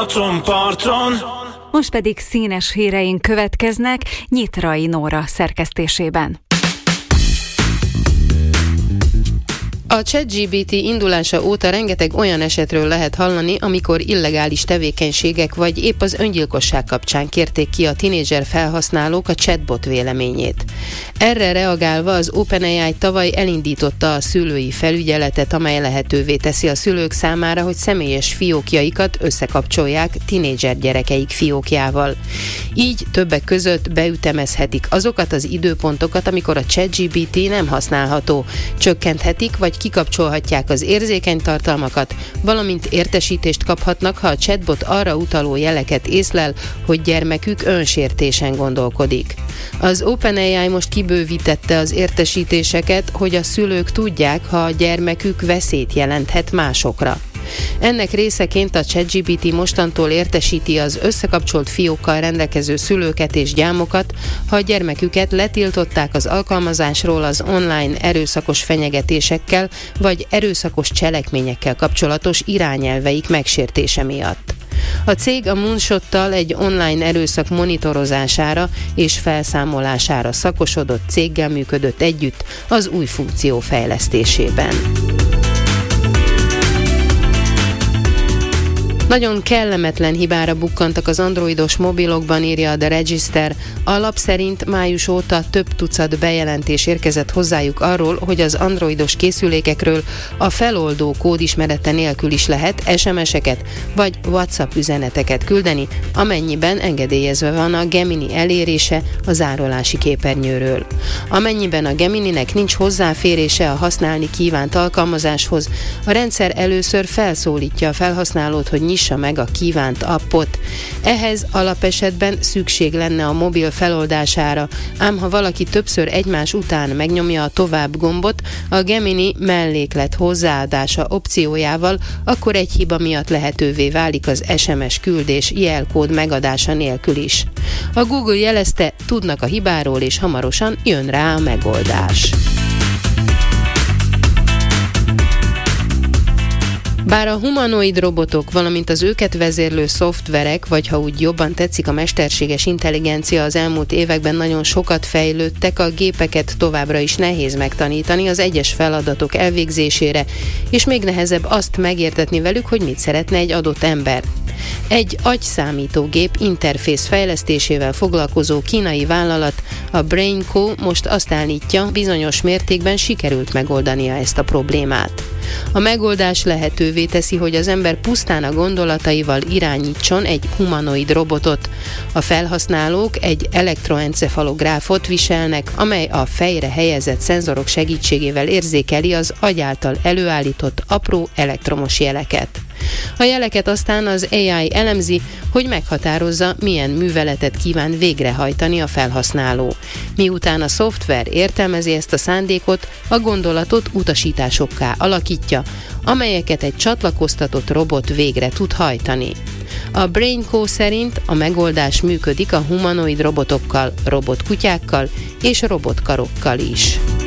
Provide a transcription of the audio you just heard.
Balatonparton. Most pedig színes híreink következnek Nyitrai Nóra szerkesztésében. A ChatGPT indulása óta rengeteg olyan esetről lehet hallani, amikor illegális tevékenységek vagy épp az öngyilkosság kapcsán kérték ki a tinédzser felhasználók a chatbot véleményét. Erre reagálva az OpenAI tavaly elindította a szülői felügyeletet, amely lehetővé teszi a szülők számára, hogy személyes fiókjaikat összekapcsolják tinédzser gyerekeik fiókjával. Így többek között beütemezhetik azokat az időpontokat, amikor a ChatGPT nem használható, csökkenthetik vagy kikapcsolhatják az érzékeny tartalmakat, valamint értesítést kaphatnak, ha a chatbot arra utaló jeleket észlel, hogy gyermekük önsértésen gondolkodik. Az OpenAI most kibővítette az értesítéseket, hogy a szülők tudják, ha a gyermekük veszélyt jelenthet másokra. Ennek részeként a ChatGPT mostantól értesíti az összekapcsolt fiókkal rendelkező szülőket és gyámokat, ha a gyermeküket letiltották az alkalmazásról az online erőszakos fenyegetésekkel vagy erőszakos cselekményekkel kapcsolatos irányelveik megsértése miatt. A cég a Moonshottal egy online erőszak monitorozására és felszámolására szakosodott céggel működött együtt az új funkció fejlesztésében. Nagyon kellemetlen hibára bukkantak az androidos mobilokban, írja a The Register. A lap szerint május óta több tucat bejelentés érkezett hozzájuk arról, hogy az androidos készülékekről a feloldó kódismerete nélkül is lehet SMS-eket vagy WhatsApp üzeneteket küldeni, amennyiben engedélyezve van a Gemini elérése a zárolási képernyőről. Amennyiben a Gemininek nincs hozzáférése a használni kívánt alkalmazáshoz, a rendszer először felszólítja a felhasználót, hogy nyissa meg a kívánt appot. Ehhez alapesetben szükség lenne a mobil feloldására, ám ha valaki többször egymás után megnyomja a tovább gombot, a Gemini melléklet hozzáadása opciójával, akkor egy hiba miatt lehetővé válik az SMS küldés jelkód megadása nélkül is. A Google jelezte, tudnak a hibáról és hamarosan jön rá a megoldás. Bár a humanoid robotok, valamint az őket vezérlő szoftverek, vagy ha úgy jobban tetszik, a mesterséges intelligencia az elmúlt években nagyon sokat fejlődtek, a gépeket továbbra is nehéz megtanítani az egyes feladatok elvégzésére, és még nehezebb azt megértetni velük, hogy mit szeretne egy adott ember. Egy agyszámítógép interfész fejlesztésével foglalkozó kínai vállalat, a BrainCo most azt állítja, bizonyos mértékben sikerült megoldania ezt a problémát. A megoldás lehetővé teszi, hogy az ember pusztán a gondolataival irányítson egy humanoid robotot. A felhasználók egy elektroencefalográfot viselnek, amely a fejre helyezett szenzorok segítségével érzékeli az agy által előállított apró elektromos jeleket. A jeleket aztán az AI elemzi, hogy meghatározza, milyen műveletet kíván végrehajtani a felhasználó. Miután a szoftver értelmezi ezt a szándékot, a gondolatot utasításokká alakítja, amelyeket egy csatlakoztatott robot végre tud hajtani. A BrainCo szerint a megoldás működik a humanoid robotokkal, robotkutyákkal és robotkarokkal is.